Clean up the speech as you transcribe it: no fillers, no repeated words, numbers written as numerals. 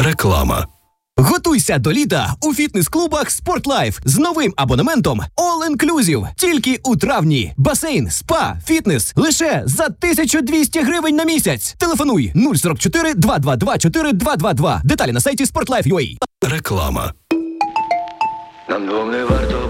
Реклама. Готуйся до літа у фітнес-клубах SportLife з новим абонементом All Inclusive. Тільки у травні. Басейн, спа, фітнес лише за 1200 гривень на місяць. Телефонуй 044 222 4222. Деталі на сайті SportLife.ua. Реклама. Нам двом не варто